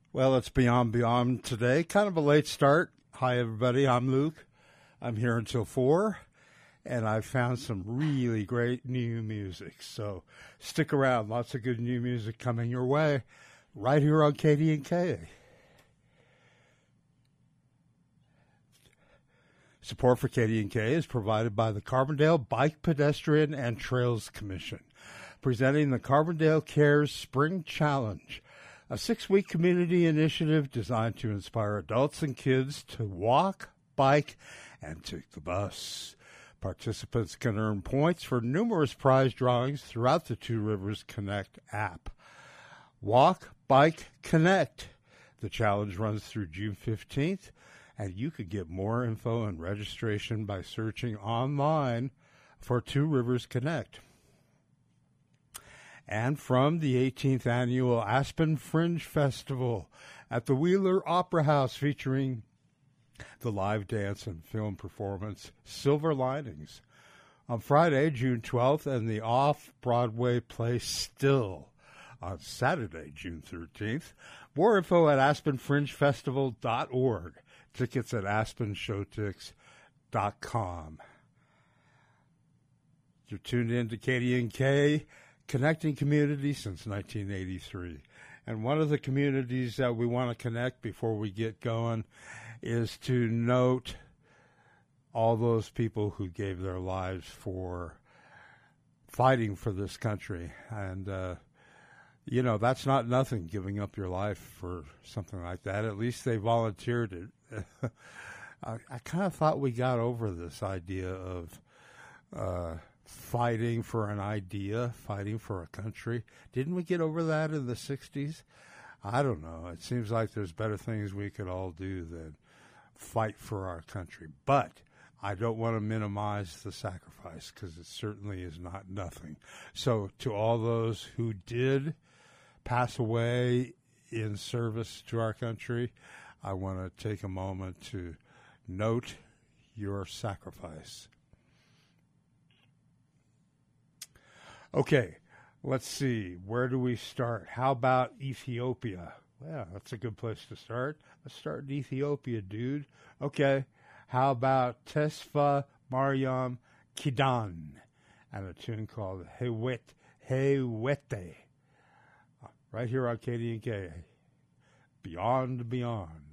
Well, it's Beyond today. Kind of a late start. Hi, everybody. I'm Luke. I'm here until 4, and I found some really great new music. So stick around. Lots of good new music coming your way right here on KDNK. Support for KDNK is provided by the Carbondale Bike, Pedestrian, and Trails Commission, presenting the Carbondale Cares Spring Challenge, a 6-week community initiative designed to inspire adults and kids to walk, bike, and take the bus. Participants can earn points for numerous prize drawings throughout the Two Rivers Connect app. Walk, Bike, Connect. The challenge runs through June 15th, and you could get more info and registration by searching online for Two Rivers Connect. And from the 18th Annual Aspen Fringe Festival at the Wheeler Opera House, featuring the live dance and film performance Silver Linings on Friday, June 12th, and the off-Broadway play Still on Saturday, June 13th. More info at aspenfringefestival.org. Tickets at aspenshowtix.com. You're tuned in to KDNK, connecting communities since 1983. And one of the communities that we want to connect before we get going is to note all those people who gave their lives for fighting for this country. And, that's not nothing, giving up your life for something like that. At least they volunteered it. I kind of thought we got over this idea of fighting for an idea, fighting for a country. Didn't we get over that in the 60s? I don't know. It seems like there's better things we could all do than fight for our country. But I don't want to minimize the sacrifice, because it certainly is not nothing. So to all those who did pass away in service to our country, I want to take a moment to note your sacrifice. Okay, let's see. Where do we start? How about Ethiopia? Well, that's a good place to start. Let's start in Ethiopia, dude. Okay, how about Tesfa Mariam Kidan and a tune called Hewete. Right here on KDNK. Beyond.